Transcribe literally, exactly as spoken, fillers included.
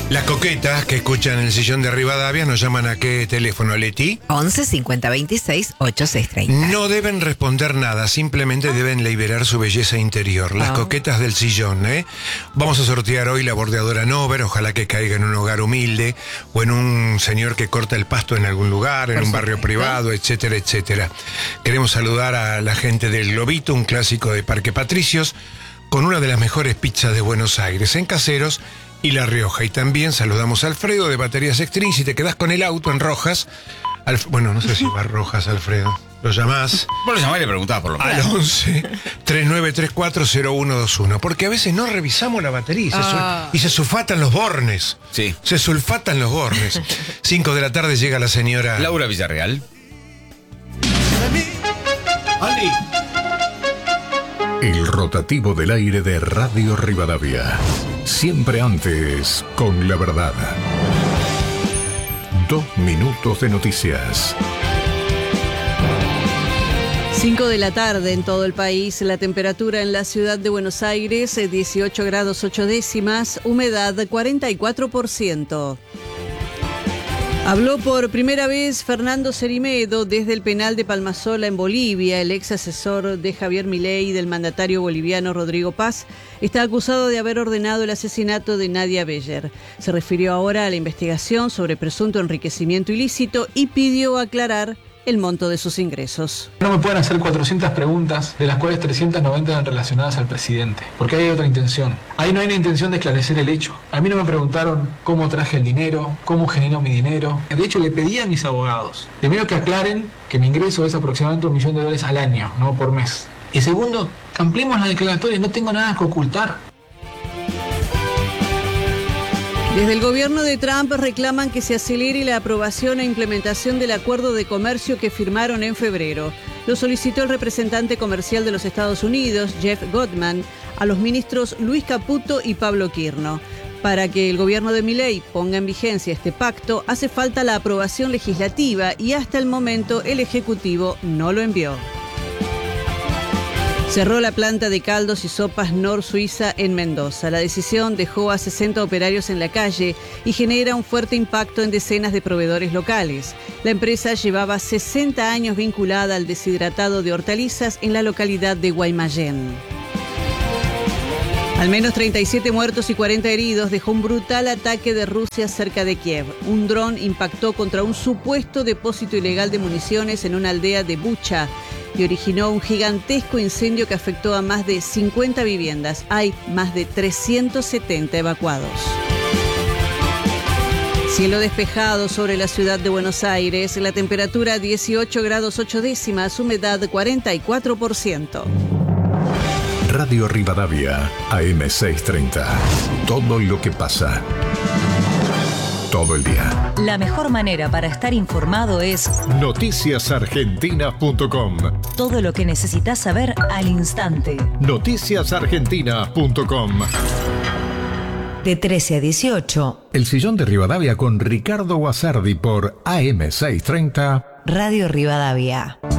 Las coquetas que escuchan el sillón de Rivadavia nos llaman a qué teléfono, Leti. once cincuenta veintiséis ochenta y seis treinta. No deben responder nada, simplemente deben liberar su belleza interior. Las Oh. coquetas del sillón, ¿eh? Vamos a sortear hoy la bordeadora Nover, ojalá que caiga en un hogar humilde o en un señor que corta el pasto en algún lugar, en Por un barrio supuesto. privado, etcétera, etcétera. Queremos saludar a la gente del Globito, un clásico de Parque Patricios, con una de las mejores pizzas de Buenos Aires, en Caseros y La Rioja. Y también saludamos a Alfredo de Baterías Extreme. Si te quedás con el auto en Rojas, Alf- bueno, no sé si va a Rojas, Alfredo. Lo llamás Vos lo llamás y le preguntás por lo al menos. once treinta y nueve treinta y cuatro cero uno veintiuno, porque a veces no revisamos la batería y se, Ah. sul- y se sulfatan los bornes. Sí. Se sulfatan los bornes. Cinco de la tarde llega la señora Laura Villarreal. Andy. El rotativo del aire de Radio Rivadavia. Siempre antes, con la verdad. Dos minutos de noticias. cinco de la tarde en todo el país, la temperatura en la ciudad de Buenos Aires, eh, dieciocho grados ocho décimas, humedad cuarenta y cuatro por ciento. Habló por primera vez Fernando Cerimedo desde el penal de Palmasola en Bolivia. El ex asesor de Javier Milei y del mandatario boliviano Rodrigo Paz está acusado de haber ordenado el asesinato de Nadia Beller. Se refirió ahora a la investigación sobre presunto enriquecimiento ilícito y pidió aclarar el monto de sus ingresos. No me pueden hacer cuatrocientas preguntas, de las cuales trescientas noventa eran relacionadas al presidente, porque ahí hay otra intención. Ahí no hay una intención de esclarecer el hecho. A mí no me preguntaron cómo traje el dinero, cómo genero mi dinero. De hecho, le pedí a mis abogados, primero que aclaren que mi ingreso es aproximadamente un millón de dólares al año, no por mes. Y segundo, ampliemos la declaratoria, no tengo nada que ocultar. Desde el gobierno de Trump reclaman que se acelere la aprobación e implementación del acuerdo de comercio que firmaron en febrero. Lo solicitó el representante comercial de los Estados Unidos, Jeff Goldman, a los ministros Luis Caputo y Pablo Quirno. Para que el gobierno de Milei ponga en vigencia este pacto, hace falta la aprobación legislativa y hasta el momento el Ejecutivo no lo envió. Cerró la planta de caldos y sopas Nor Suiza en Mendoza. La decisión dejó a sesenta operarios en la calle y genera un fuerte impacto en decenas de proveedores locales. La empresa llevaba sesenta años vinculada al deshidratado de hortalizas en la localidad de Guaymallén. Al menos treinta y siete muertos y cuarenta heridos dejó un brutal ataque de Rusia cerca de Kiev. Un dron impactó contra un supuesto depósito ilegal de municiones en una aldea de Bucha y originó un gigantesco incendio que afectó a más de cincuenta viviendas. Hay más de trescientos setenta evacuados. Cielo despejado sobre la ciudad de Buenos Aires, la temperatura dieciocho grados ocho décimas, humedad cuarenta y cuatro por ciento. Radio Rivadavia, A M seiscientos treinta. Todo lo que pasa. Todo el día. La mejor manera para estar informado es noticias argentinas punto com. todo lo que necesitas saber al instante. noticias argentinas punto com. De trece a dieciocho, El sillón de Rivadavia con Ricardo Guasardi por A M seiscientos treinta. Radio Rivadavia.